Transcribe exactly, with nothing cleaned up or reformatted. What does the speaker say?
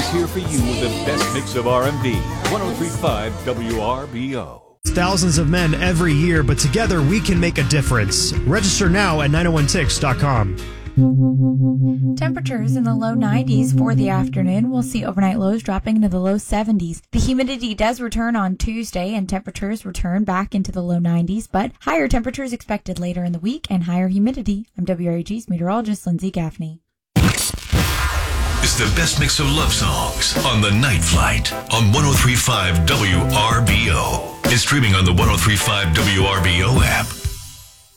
here for you with the best mix of R and B. one oh three point five W R B O. Thousands of men every year, but together we can make a difference. Register now at nine oh one ticks dot com. Temperatures in the low nineties for the afternoon. We'll see overnight lows dropping into the low seventies. The humidity does return on Tuesday, and temperatures return back into the low nineties, but higher temperatures expected later in the week and higher humidity. I'm W R A G's meteorologist Lindsay Gaffney. It's the best mix of love songs on The Night Flight on one oh three point five W R B O. It's streaming on the one oh three point five W R B O app.